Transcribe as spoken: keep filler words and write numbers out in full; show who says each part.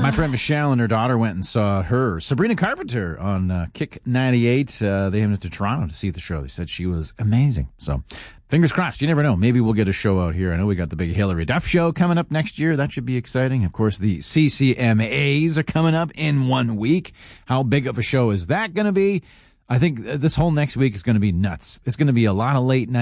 Speaker 1: My friend Michelle and her daughter went and saw her, Sabrina Carpenter, on uh, Kick ninety-eight. Uh, they went to Toronto to see the show. They said she was amazing. So, fingers crossed. You never know. Maybe we'll get a show out here. I know we got the big Hillary Duff show coming up next year. That should be exciting. Of course, the C C M As are coming up in one week. How big of a show is that going to be? I think this whole next week is going to be nuts. It's going to be a lot of late night